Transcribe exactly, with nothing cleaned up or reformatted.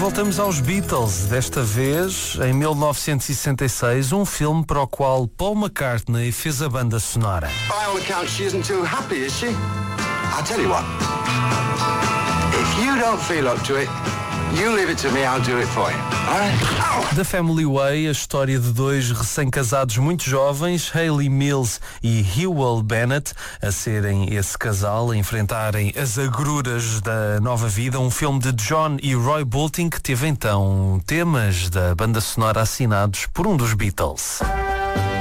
voltamos aos Beatles, desta vez em mil novecentos e sessenta e seis, um filme para o qual Paul McCartney fez a banda sonora. By all accounts, she isn't too happy, is she? I'll tell you what. If you don't feel up to it, you leave it to me, I'll do it for you. All right? The Family Way, a história de dois recém-casados muito jovens, Hayley Mills e Hywel Bennett, a serem esse casal, a enfrentarem as agruras da nova vida. Um filme de John e Roy Bolting que teve então temas da banda sonora assinados por um dos Beatles.